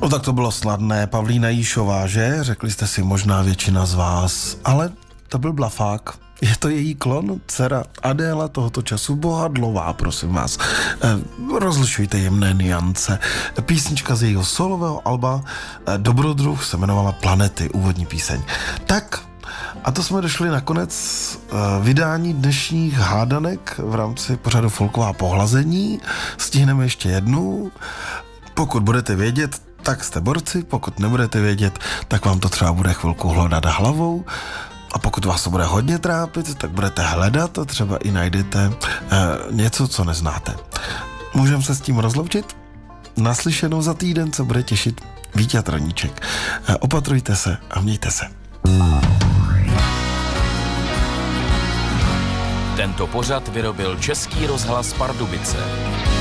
No tak to bylo snadné, Pavlína Jíšová, že? Řekli jste si možná většina z vás, ale to byl blafák. Je to její klon, dcera Adéla, tohoto času Bohadlová, prosím vás. Rozlišujte jemné niance. Písnička z jejího solového alba Dobrodruh se jmenovala Planety, úvodní píseň. Tak, a to jsme došli na konec vydání dnešních hádanek v rámci pořadu Folková pohlazení. Stihneme ještě jednu. Pokud budete vědět, tak jste borci, pokud nebudete vědět, tak vám to třeba bude chvilku hlodat hlavou. A pokud vás to bude hodně trápit, tak budete hledat a třeba i najdete něco, co neznáte. Můžeme se s tím rozloučit? Naslyšenou za týden, co bude těšit Vítě Troníček. Opatrujte se a mějte se. Tento pořad vyrobil Český rozhlas Pardubice.